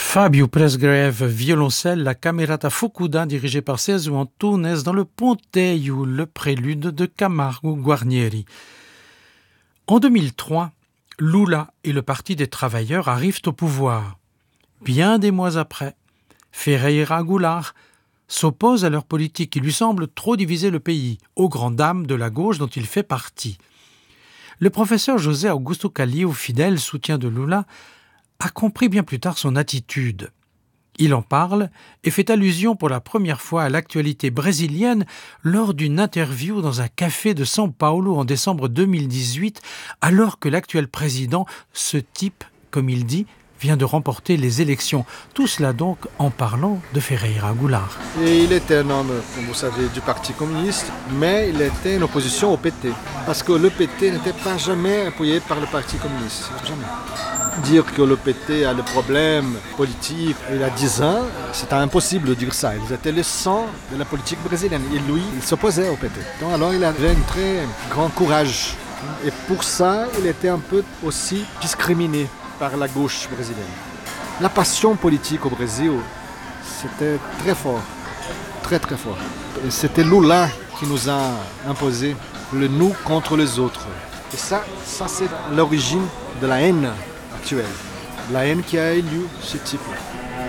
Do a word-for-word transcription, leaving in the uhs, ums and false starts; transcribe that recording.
Fábio Presgreve, violoncelle, la Camerata Fukuda dirigée par César Antunes dans le Ponteio, le prélude de Camargo Guarnieri. En deux mille trois, Lula et le Parti des travailleurs arrivent au pouvoir. Bien des mois après, Ferreira Goulart s'oppose à leur politique qui lui semble trop diviser le pays, aux grandes dames de la gauche dont il fait partie. Le professeur José Augusto Calil, fidèle soutien de Lula, a compris bien plus tard son attitude. Il en parle et fait allusion pour la première fois à l'actualité brésilienne lors d'une interview dans un café de São Paulo en décembre deux mille dix-huit, alors que l'actuel président, ce type, comme il dit, vient de remporter les élections. Tout cela donc en parlant de Ferreira Goulart. Et il était un homme, comme vous savez, du Parti communiste, mais il était en opposition au P T. Parce que le P T n'était pas jamais appuyé par le Parti communiste. Jamais. Dire que le P T a des problèmes politiques il y a dix ans, c'était impossible de dire ça. Ils étaient le sang de la politique brésilienne. Et lui, il s'opposait au P T. Donc alors il avait un très grand courage. Et pour ça, il était un peu aussi discriminé par la gauche brésilienne. La passion politique au Brésil, c'était très fort, très très fort. Et c'était Lula qui nous a imposé le nous contre les autres. Et ça, ça c'est l'origine de la haine actuelle, la haine qui a élu ce type-là.